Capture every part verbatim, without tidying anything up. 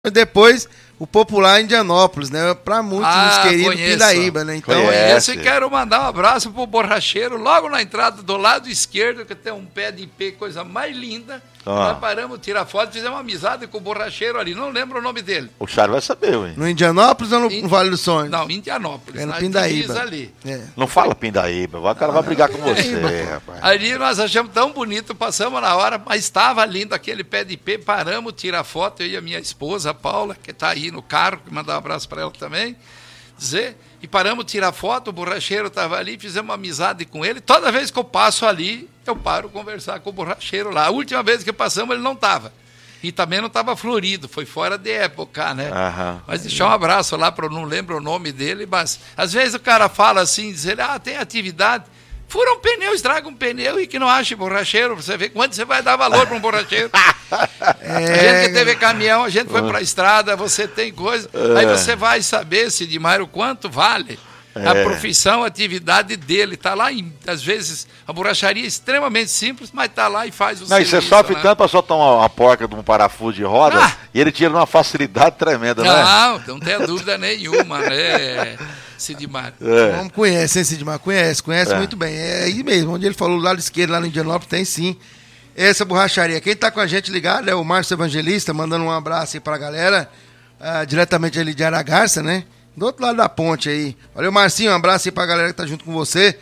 Depois, o popular Indianópolis, né? Para muitos, ah, os queridos conheço. Pindaíba, né? Então, conheço e quero mandar um abraço pro borracheiro, logo na entrada do lado esquerdo, que tem um pé de ipê, coisa mais linda. Ah. Nós paramos, tirar foto, fizemos uma amizade com o borracheiro ali, não lembro o nome dele. O Charles vai saber, ué. No Indianópolis ou no Ind... Vale do Sonho? Não, Indianópolis. É no Pindaíba. Ali. É. Não fala Pindaíba, o cara ah, vai brigar com você, rapaz. Ali nós achamos tão bonito, passamos na hora, mas estava lindo aquele pé de ipê, paramos, tirar foto, eu e a minha esposa, a Paula, que está aí no carro, que mandar um abraço para ela também, dizer, e paramos tirar foto, o borracheiro estava ali, fizemos uma amizade com ele, toda vez que eu passo ali, eu paro conversar com o borracheiro lá. A última vez que passamos ele não estava, e também não estava florido, foi fora de época, né? Aham. Mas deixar um abraço lá, para eu não lembro o nome dele, mas às vezes o cara fala assim, dizer, ah, tem atividade, fura um pneu, estraga um pneu e que não ache borracheiro, você vê quanto você vai dar valor para um borracheiro. É... A gente que teve caminhão, a gente foi para a estrada, você tem coisa, é... aí você vai saber, Sidmar, o quanto vale é... a profissão, a atividade dele, está lá, em, às vezes, a borracharia é extremamente simples, mas está lá e faz o não, serviço. Não, e você sofre tanto para soltar uma, uma porca de um parafuso de roda, ah! e ele tira uma facilidade tremenda, não né? Não, não tem dúvida nenhuma, né? Sidmar. É. Como conhece, hein, Sidmar? Conhece, conhece é. muito bem. É aí mesmo, onde ele falou, do lado esquerdo, lá no Indianópolis, tem sim essa borracharia. Quem tá com a gente ligado é o Márcio Evangelista, mandando um abraço aí pra galera, uh, diretamente ali de Aragarça, né? Do outro lado da ponte aí. Valeu, Marcinho, um abraço aí pra galera que tá junto com você.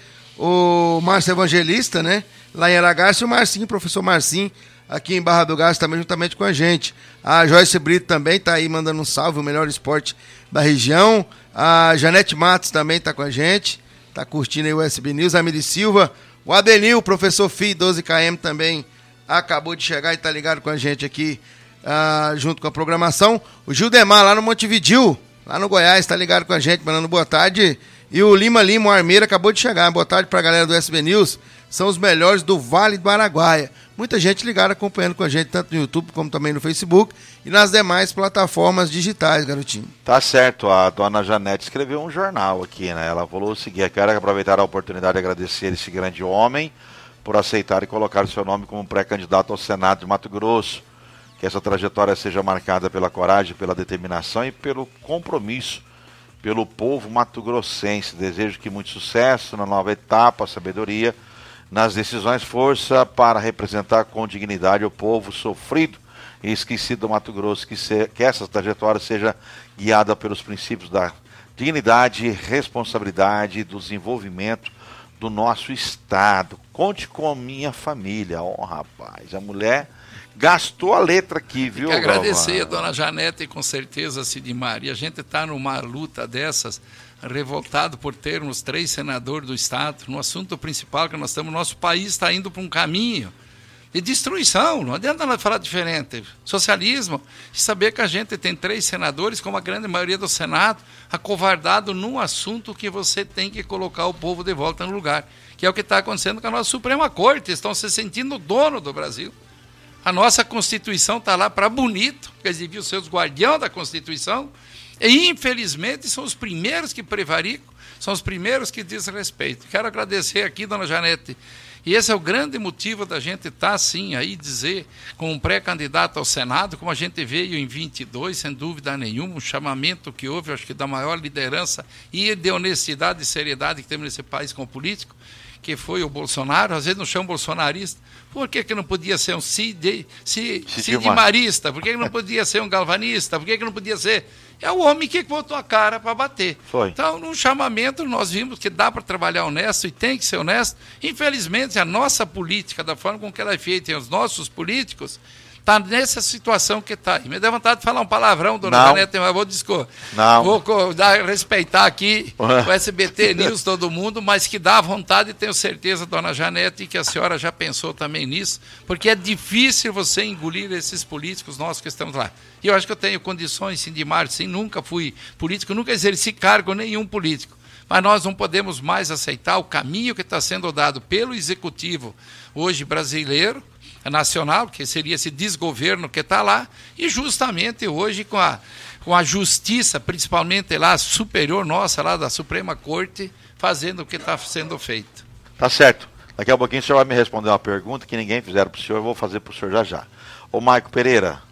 O Márcio Evangelista, né? Lá em Aragarça, e o Marcinho, professor Marcinho, aqui em Barra do Gás, também juntamente com a gente. A Joyce Brito também tá aí mandando um salve, o melhor esporte da região. A Janete Matos também tá com a gente, tá curtindo aí o U S B News. A Miri Silva, o Adenil, professor F I doze K M também acabou de chegar e tá ligado com a gente aqui, uh, junto com a programação. O Gildemar lá no Montevidil, lá no Goiás, tá ligado com a gente, mandando boa tarde. E o Lima Lima, o Armeiro, acabou de chegar. Boa tarde pra galera do U S B News, são os melhores do Vale do Araguaia. Muita gente ligada acompanhando com a gente, tanto no YouTube como também no Facebook e nas demais plataformas digitais, garotinho. Tá certo, a dona Janete escreveu um jornal aqui, né? Ela falou o seguinte: quero aproveitar a oportunidade de agradecer esse grande homem por aceitar e colocar o seu nome como pré-candidato ao Senado de Mato Grosso. Que essa trajetória seja marcada pela coragem, pela determinação e pelo compromisso pelo povo mato-grossense. Desejo que muito sucesso na nova etapa, sabedoria nas decisões, força para representar com dignidade o povo sofrido e esquecido do Mato Grosso, que, se, que essa trajetória seja guiada pelos princípios da dignidade, responsabilidade e do desenvolvimento do nosso Estado. Conte com a minha família. Ó, oh, rapaz, a mulher gastou a letra aqui, viu? Tem que agradecer a dona Janete, com certeza, Sidmar. E a gente está numa luta dessas, revoltado por termos três senadores do Estado, no assunto principal que nós estamos, nosso país está indo para um caminho de destruição, não adianta nós falar diferente. Socialismo, e saber que a gente tem três senadores, como a grande maioria do Senado, acovardado num assunto que você tem que colocar o povo de volta no lugar, que é o que está acontecendo com a nossa Suprema Corte, estão se sentindo dono do Brasil. A nossa Constituição está lá para bonito, porque eles deviam ser os guardiões da Constituição, e infelizmente são os primeiros que prevaricam, são os primeiros que desrespeitam. Quero agradecer aqui, dona Janete, e esse é o grande motivo da gente estar, sim, aí dizer, com um pré-candidato ao Senado, como a gente veio em vinte e dois, sem dúvida nenhuma, um chamamento que houve, acho que da maior liderança e de honestidade e seriedade que temos nesse país com o político, que foi o Bolsonaro. Às vezes não chama bolsonarista, por que, que não podia ser um Cid, Cid, Cidimarista? Por que, que não podia ser um galvanista? Por que, que não podia ser... É o homem que botou a cara para bater. Foi. Então, num chamamento, nós vimos que dá para trabalhar honesto e tem que ser honesto. Infelizmente, a nossa política, da forma com que ela é feita, e os nossos políticos, está nessa situação que está. Me dá vontade de falar um palavrão, dona Janete, mas vou desculpar. Não. Vou dar, respeitar aqui uhum. o S B T News, todo mundo, mas que dá vontade, e tenho certeza, dona Janete, que a senhora já pensou também nisso, porque é difícil você engolir esses políticos nossos que estamos lá. E eu acho que eu tenho condições, sim, de março, sim, nunca fui político, nunca exerci cargo nenhum político. Mas nós não podemos mais aceitar o caminho que está sendo dado pelo executivo hoje brasileiro, nacional, que seria esse desgoverno que está lá, e justamente hoje com a, com a justiça, principalmente lá superior nossa, lá da Suprema Corte, fazendo o que está sendo feito. Tá certo. Daqui a pouquinho o senhor vai me responder uma pergunta que ninguém fizeram para o senhor, eu vou fazer para o senhor já já. Ô Maico Pereira,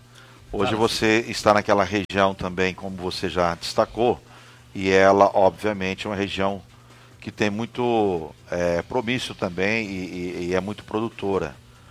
Hoje você está naquela região também, como você já destacou, e ela, obviamente, é uma região que tem muito é, promício também e, e, e é muito produtora.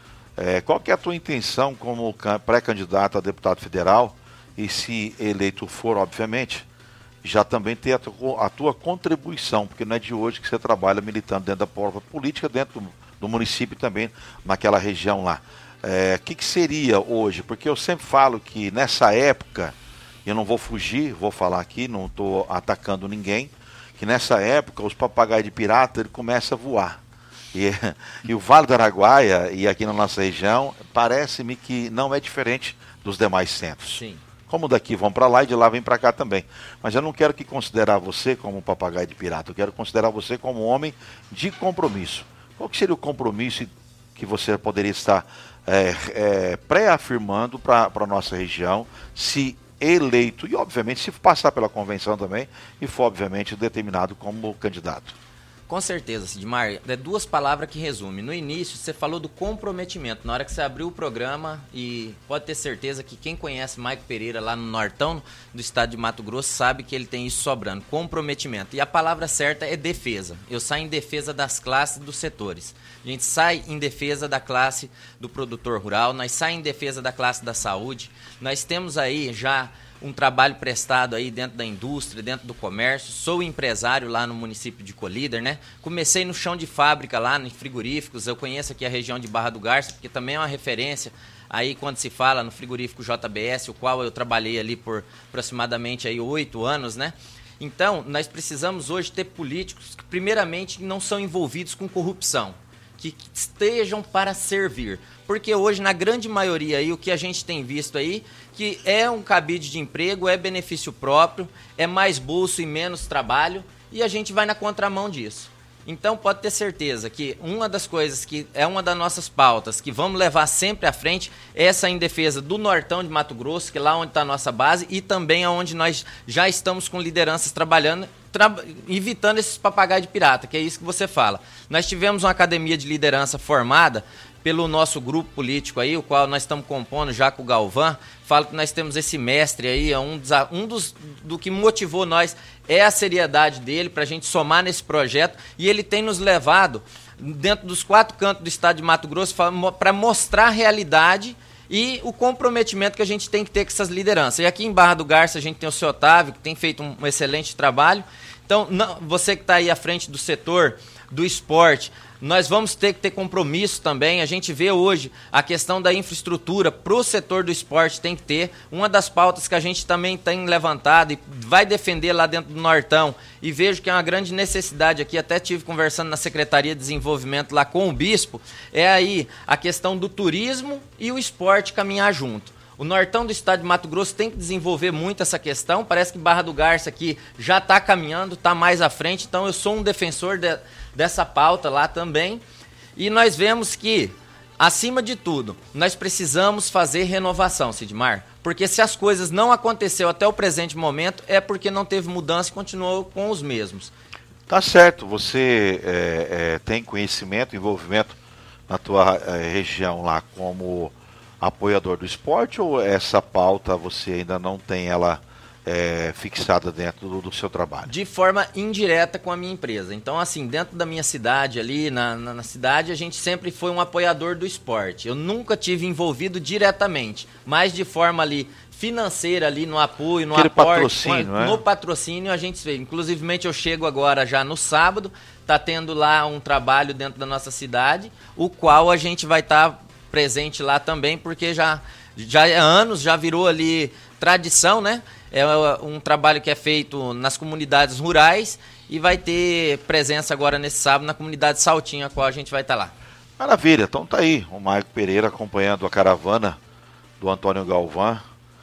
É, qual que é a tua intenção como pré-candidato a deputado federal e, se eleito for, obviamente, já também ter a tua, a tua contribuição, porque não é de hoje que você trabalha militando dentro da própria política, dentro do, do município também, naquela região lá. O é, que, que seria hoje? Porque eu sempre falo que nessa época, eu não vou fugir, vou falar aqui, não estou atacando ninguém, que nessa época os papagaios de pirata ele começa a voar. E, e o Vale do Araguaia, e aqui na nossa região, parece-me que não é diferente dos demais centros. Sim. Como daqui vão para lá e de lá vem para cá também. Mas eu não quero que considerar você como um papagaio de pirata, eu quero considerar você como um homem de compromisso. Qual que seria o compromisso que você poderia estar é, é, pré-afirmando para a nossa região, se eleito, e obviamente se passar pela convenção também, e for obviamente determinado como candidato? Com certeza, Sidmar. É duas palavras que resumem. No início, você falou do comprometimento. Na hora que você abriu o programa, e pode ter certeza que quem conhece Maico Pereira lá no Nortão do estado de Mato Grosso sabe que ele tem isso sobrando. Comprometimento. E a palavra certa é defesa. Eu saio em defesa das classes e dos setores. A gente sai em defesa da classe do produtor rural, nós saímos em defesa da classe da saúde. Nós temos aí já um trabalho prestado aí dentro da indústria, dentro do comércio. Sou empresário lá no município de Colíder, né? Comecei no chão de fábrica lá, em frigoríficos. Eu conheço aqui a região de Barra do Garça, porque também é uma referência aí quando se fala no frigorífico J B S, o qual eu trabalhei ali por aproximadamente aí oito anos, né? Então, nós precisamos hoje ter políticos que, primeiramente, não são envolvidos com corrupção, que estejam para servir. Porque hoje, na grande maioria, aí, o que a gente tem visto aí, que é um cabide de emprego, é benefício próprio, é mais bolso e menos trabalho, e a gente vai na contramão disso. Então, pode ter certeza que uma das coisas que é uma das nossas pautas, que vamos levar sempre à frente, é essa em defesa do Nortão de Mato Grosso, que é lá onde está a nossa base, e também onde nós já estamos com lideranças trabalhando, tra- evitando esses papagaios de pirata, que é isso que você fala. Nós tivemos uma academia de liderança formada pelo nosso grupo político aí, o qual nós estamos compondo já com o Galvão. Falo que nós temos esse mestre aí, é um dos, um dos do que motivou nós é a seriedade dele para a gente somar nesse projeto, e ele tem nos levado dentro dos quatro cantos do estado de Mato Grosso para mostrar a realidade e o comprometimento que a gente tem que ter com essas lideranças. E aqui em Barra do Garça a gente tem o seu Otávio, que tem feito um, um excelente trabalho. Então, não, você que está aí à frente do setor do esporte, nós vamos ter que ter compromisso também. A gente vê hoje a questão da infraestrutura para o setor do esporte, tem que ter. Uma das pautas que a gente também tem levantado e vai defender lá dentro do Nortão, e vejo que é uma grande necessidade aqui, até tive conversando na Secretaria de Desenvolvimento lá com o Bispo, é aí a questão do turismo e o esporte caminhar junto. O Nortão do estado de Mato Grosso tem que desenvolver muito essa questão. Parece que Barra do Garça aqui já está caminhando, está mais à frente. Então eu sou um defensor de, dessa pauta lá também. E nós vemos que, acima de tudo, nós precisamos fazer renovação, Sidmar. Porque se as coisas não aconteceram até o presente momento, é porque não teve mudança e continuou com os mesmos. Tá certo, você é, é, tem conhecimento, envolvimento na tua é, região lá como apoiador do esporte, ou essa pauta você ainda não tem ela é, fixada dentro do, do seu trabalho? De forma indireta com a minha empresa. Então, assim, dentro da minha cidade ali, na, na, na cidade, a gente sempre foi um apoiador do esporte. Eu nunca tive envolvido diretamente, mas de forma ali financeira, ali no apoio, no Aquele aporte, patrocínio, no, é? no patrocínio a gente vê. Inclusive, eu chego agora já no sábado, tá tendo lá um trabalho dentro da nossa cidade, o qual a gente vai estar tá presente lá também, porque já, já há anos, já virou ali tradição, né? É um trabalho que é feito nas comunidades rurais e vai ter presença agora nesse sábado na comunidade Saltinho, a qual a gente vai estar tá lá. Maravilha, então tá aí o Maico Pereira acompanhando a caravana do Antônio Galvão,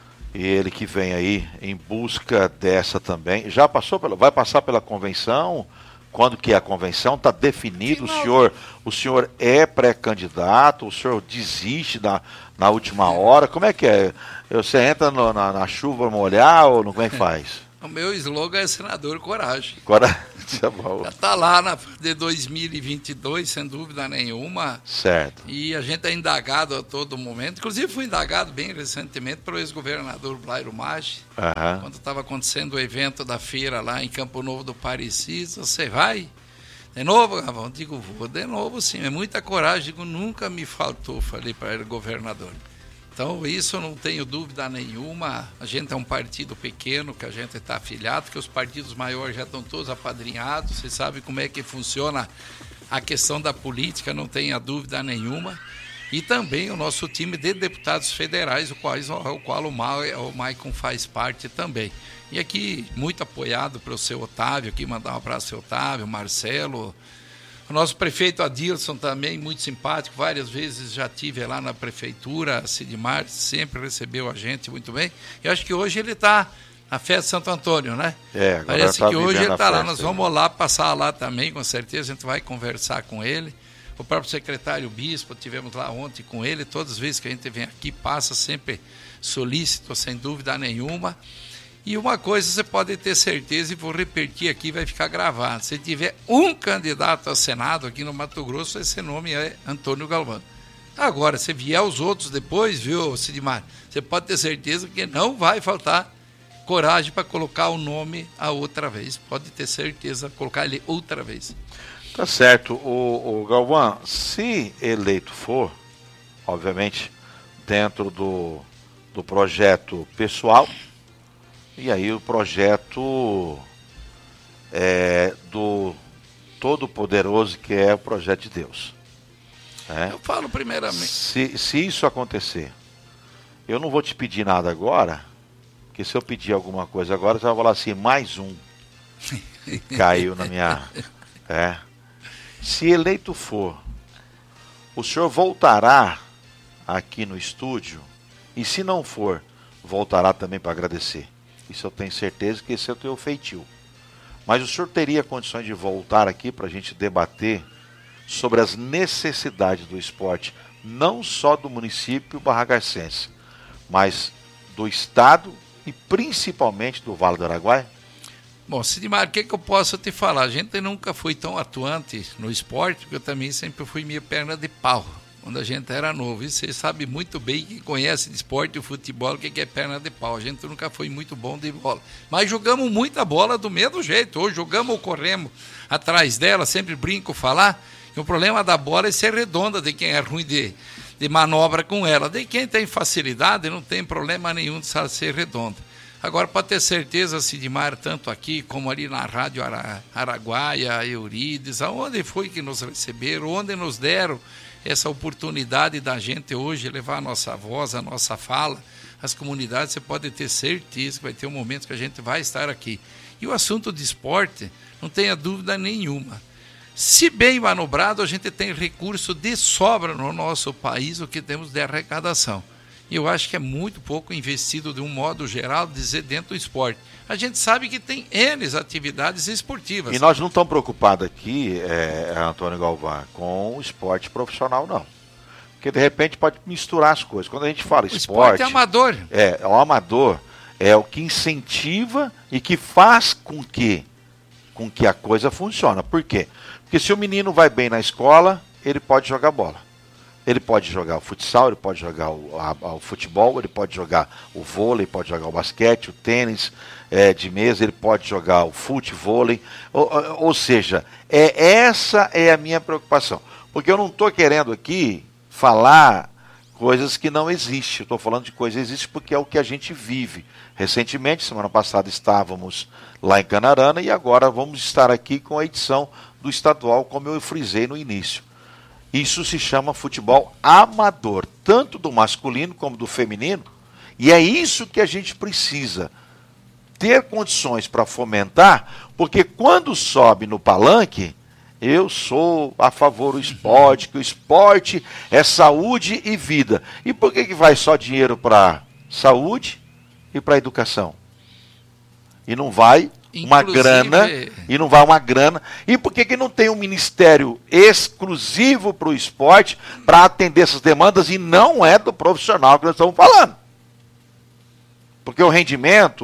e ele que vem aí em busca dessa também. Já passou pela, vai passar pela convenção? Quando que é a convenção? Está definido? O senhor, o senhor é pré-candidato? O senhor desiste na, na última hora? Como é que é? Você entra no, na, na chuva molhar ou não, como é que faz? O meu slogan é Senador Coragem. Coragem, é bom. Já está lá na de dois mil e vinte e dois, sem dúvida nenhuma. Certo. E a gente é indagado a todo momento. Inclusive fui indagado bem recentemente pelo ex-governador Blairo Maggi. Uhum. Quando estava acontecendo o evento da feira lá em Campo Novo do Parecis. Você vai? De novo, Gavão? Digo, vou de novo sim. É muita coragem. Digo, nunca me faltou, falei para ele, governador. Então, isso eu não tenho dúvida nenhuma. A gente é um partido pequeno, que a gente está afiliado, que os partidos maiores já estão todos apadrinhados. Você sabe como é que funciona a questão da política, não tenha dúvida nenhuma. E também o nosso time de deputados federais, o qual, o qual o, Ma, o Maicon faz parte também. E aqui, muito apoiado pelo seu Otávio, aqui mandar um abraço ao seu Otávio, Marcelo. O nosso prefeito Adilson também, muito simpático, várias vezes já tive lá na prefeitura, Sidmar sempre recebeu a gente muito bem. Eu acho que hoje ele está na festa de Santo Antônio, né? É, agora parece tá que hoje ele está lá, nós aí. vamos lá, passar lá também, com certeza, a gente vai conversar com ele. O próprio secretário Bispo, tivemos lá ontem com ele, todas as vezes que a gente vem aqui, passa sempre solícito, sem dúvida nenhuma. E uma coisa você pode ter certeza, e vou repetir aqui, vai ficar gravado. Se tiver um candidato ao Senado aqui no Mato Grosso, esse nome é Antônio Galvão. Agora, se vier os outros depois, viu, Sidmar, você pode ter certeza que não vai faltar coragem para colocar o nome a outra vez. Pode ter certeza, colocar ele outra vez. Tá certo. O, o Galvão, se eleito for, obviamente, dentro do, do projeto pessoal, e aí o projeto é, do Todo-Poderoso, que é o projeto de Deus. É? Eu falo primeiramente. Se, se isso acontecer, eu não vou te pedir nada agora, porque se eu pedir alguma coisa agora, você vai falar assim, mais um caiu na minha... É. Se eleito for, o senhor voltará aqui no estúdio, e se não for, voltará também para agradecer. Isso eu tenho certeza que esse é o teu feitio. Mas o senhor teria condições de voltar aqui para a gente debater sobre as necessidades do esporte, não só do município barra-garcense, mas do estado e principalmente do Vale do Araguaia? Bom, Sidmar, o que, que eu posso te falar? A gente nunca foi tão atuante no esporte, porque eu também sempre fui minha perna de pau, quando a gente era novo. E você sabe muito bem, que conhece de esporte e futebol, o que é perna de pau. A gente nunca foi muito bom de bola. Mas jogamos muita bola do mesmo jeito. Hoje jogamos ou corremos atrás dela, sempre brinco falar. E o problema da bola é ser redonda, de quem é ruim de, de manobra com ela. De quem tem facilidade, não tem problema nenhum de ser redonda. Agora, para ter certeza, Sidmar, tanto aqui como ali na Rádio Ara, Araguaia, Eurides, aonde foi que nos receberam, onde nos deram essa oportunidade da gente hoje levar a nossa voz, a nossa fala às comunidades, você pode ter certeza que vai ter um momento que a gente vai estar aqui. E o assunto de esporte, não tenha dúvida nenhuma. Se bem manobrado, a gente tem recurso de sobra no nosso país, o que temos de arrecadação. E eu acho que é muito pouco investido, de um modo geral, dizer dentro do esporte. A gente sabe que tem N atividades esportivas. E nós não estamos preocupados aqui, é, Antônio Galvão, com o esporte profissional, não. Porque, de repente, pode misturar as coisas. Quando a gente fala o esporte... esporte é amador. É, o amador é o que incentiva e que faz com que, com que a coisa funcione. Por quê? Porque se o menino vai bem na escola, ele pode jogar bola. Ele pode jogar o futsal, ele pode jogar o, a, o futebol, ele pode jogar o vôlei, pode jogar o basquete, o tênis é, de mesa, ele pode jogar o futevôlei. Ou, ou seja, é, essa é a minha preocupação. Porque eu não estou querendo aqui falar coisas que não existem. Eu estou falando de coisas que existem porque é o que a gente vive. Recentemente, semana passada, estávamos lá em Canarana e agora vamos estar aqui com a edição do estadual, como eu frisei no início. Isso se chama futebol amador, tanto do masculino como do feminino, e é isso que a gente precisa, ter condições para fomentar, porque quando sobe no palanque, eu sou a favor do esporte, que o esporte é saúde e vida. E por que que vai só dinheiro para saúde e para educação? E não vai... uma Inclusive... grana, e não vai uma grana. E por que que não tem um ministério exclusivo para o esporte para atender essas demandas e não é do profissional que nós estamos falando? Porque o rendimento,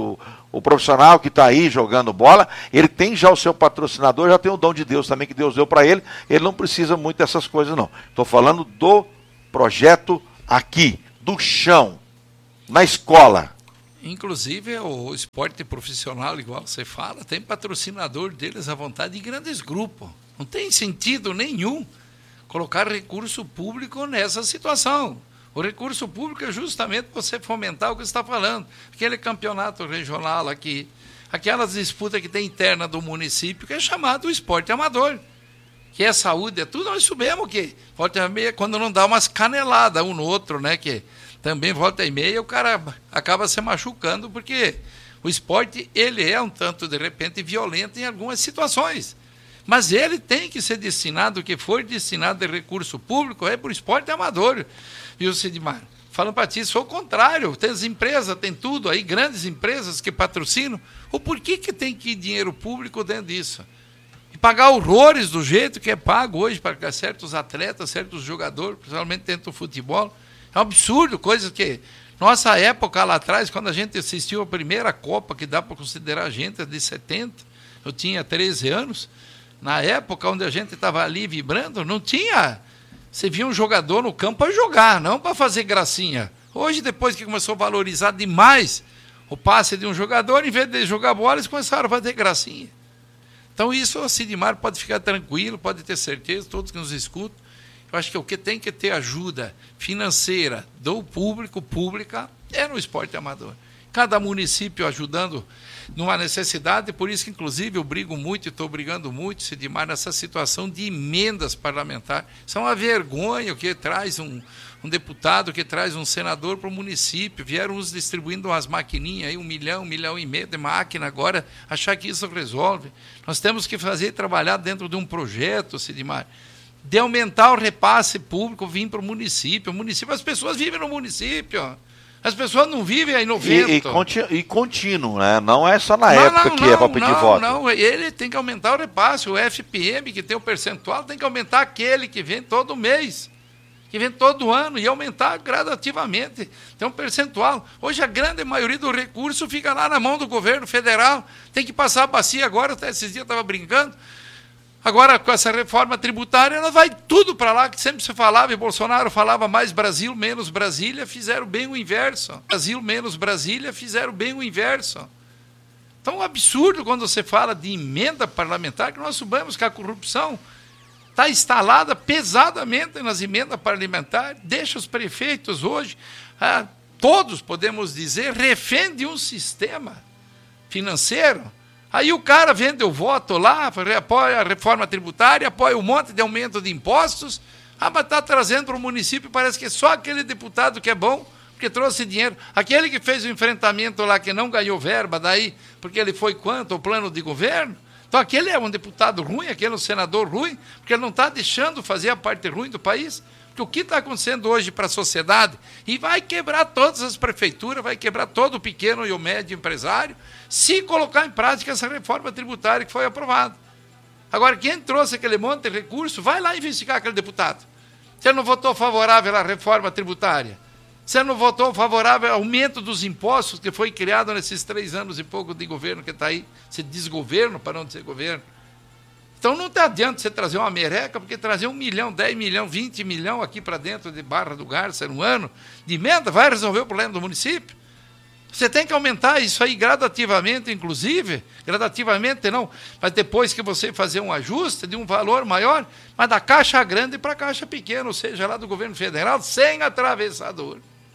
O profissional que está aí jogando bola, ele tem já o seu patrocinador, já tem o dom de Deus também que Deus deu para ele, ele não precisa muito dessas coisas não. Estou falando do projeto aqui, do chão, na escola. Inclusive o esporte profissional, igual você fala, tem patrocinador deles à vontade de grandes grupos. Não tem sentido nenhum colocar recurso público nessa situação. O recurso público é justamente você fomentar o que você está falando. Aquele campeonato regional aqui, aquelas disputas que tem interna do município, que é chamado esporte amador. Que é saúde, é tudo, é isso mesmo que volta e meia, quando não dá umas caneladas um no outro, né? Que também volta e meia o cara acaba se machucando, porque o esporte, ele é um tanto, de repente, violento em algumas situações. Mas ele tem que ser destinado, o que for destinado de recurso público, é para o esporte amador. Viu, Sidmar? Falando para ti, sou o contrário. Tem as empresas, tem tudo aí, grandes empresas que patrocinam. O porquê que tem que ir dinheiro público dentro disso? E pagar horrores do jeito que é pago hoje para certos atletas, certos jogadores, principalmente dentro do futebol. É um absurdo, coisas que... Nossa época lá atrás, quando a gente assistiu a primeira Copa, que dá para considerar a gente, de setenta, eu tinha treze anos, na época onde a gente estava ali vibrando, não tinha... Você via um jogador no campo para jogar, não para fazer gracinha. Hoje, depois que começou a valorizar demais o passe de um jogador, em vez de jogar bola, eles começaram a fazer gracinha. Então isso, o Sidmar pode ficar tranquilo, pode ter certeza, todos que nos escutam. Eu acho que o que tem que ter ajuda financeira do público, pública, é no esporte amador. Cada município ajudando numa necessidade, por isso que, inclusive, eu brigo muito e estou brigando muito, Sidmar, nessa situação de emendas parlamentares. Isso é uma vergonha o que traz um, um deputado, que traz um senador para o município. Vieram uns distribuindo umas maquininhas, aí, um milhão, um milhão e meio de máquina agora, achar que isso resolve. Nós temos que fazer e trabalhar dentro de um projeto, Sidmar, de aumentar o repasse público, vir para o município. O município, as pessoas vivem no município. As pessoas não vivem aí no vento. E, e, conti e contínuo, né? Não é só na não, época não, que não, é para pedir não, voto. Não, ele tem que aumentar o repasse. O F P M, que tem o percentual, tem que aumentar aquele que vem todo mês, que vem todo ano, e aumentar gradativamente. Tem um percentual. Hoje a grande maioria do recurso fica lá na mão do governo federal. Tem que passar a bacia agora, até esses dias eu estava brincando. Agora, com essa reforma tributária, ela vai tudo para lá, que sempre se falava, e Bolsonaro falava mais Brasil, menos Brasília, fizeram bem o inverso. Brasil, menos Brasília, fizeram bem o inverso. Então, é um absurdo quando você fala de emenda parlamentar, que nós sabemos que a corrupção está instalada pesadamente nas emendas parlamentares, deixa os prefeitos hoje, ah, todos, podemos dizer, refém de um sistema financeiro. Aí o cara vende o voto lá, apoia a reforma tributária, apoia um monte de aumento de impostos, ah, mas está trazendo para o município, parece que é só aquele deputado que é bom, porque trouxe dinheiro. Aquele que fez o enfrentamento lá, que não ganhou verba daí, porque ele foi quanto? O plano de governo? Então aquele é um deputado ruim, aquele é um senador ruim, porque ele não está deixando fazer a parte ruim do país. Porque o que está acontecendo hoje para a sociedade, e vai quebrar todas as prefeituras, vai quebrar todo o pequeno e o médio empresário, se colocar em prática essa reforma tributária que foi aprovada. Agora, quem trouxe aquele monte de recurso, vai lá investigar aquele deputado. Você não votou favorável à reforma tributária? Você não votou favorável ao aumento dos impostos que foi criado nesses três anos e pouco de governo que está aí, esse desgoverno para não dizer governo? Então não te adianta você trazer uma merreca, porque trazer um milhão, dez milhão, vinte milhão aqui para dentro de Barra do Garça no ano de emenda vai resolver o problema do município. Você tem que aumentar isso aí gradativamente, inclusive, gradativamente não, mas depois que você fazer um ajuste de um valor maior, mas da caixa grande para a caixa pequena, ou seja, lá do governo federal, sem atravessador.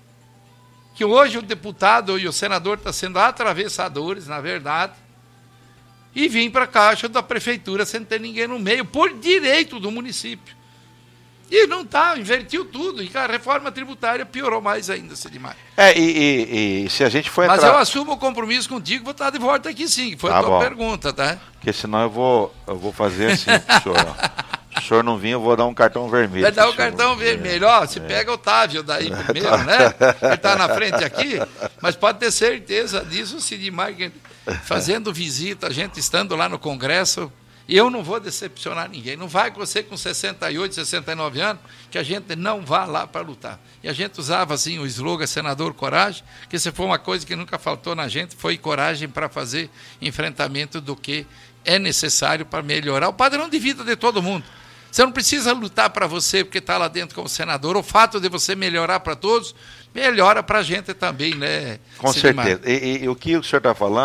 Que hoje o deputado e o senador estão sendo atravessadores, na verdade, e vim para a caixa da prefeitura sem ter ninguém no meio, por direito do município. E não está, invertiu tudo. E a reforma tributária piorou mais ainda, Sidmar. É, e, e, e se a gente for entrar... Mas eu assumo o compromisso contigo, vou estar de volta aqui sim, que foi tá a tua bom. pergunta, tá? Porque senão eu vou, eu vou fazer assim, senhor. Se o senhor não vir, eu vou dar um cartão vermelho. Vai dar um cartão vermelho. Ó, se é. Pega o Otávio daí primeiro, né? Ele está na frente aqui, mas pode ter certeza disso, Sidmar, que fazendo visita, a gente estando lá no Congresso, E eu não vou decepcionar ninguém. Não vai acontecer com sessenta e oito, sessenta e nove anos que a gente não vá lá para lutar. E a gente usava assim o slogan Senador Coragem, que se foi uma coisa que nunca faltou na gente, foi coragem para fazer enfrentamento do que é necessário para melhorar o padrão de vida de todo mundo. Você não precisa lutar para você porque está lá dentro como senador. O fato de você melhorar para todos, melhora para a gente também, né? Com certeza. E, e, e o que o senhor está falando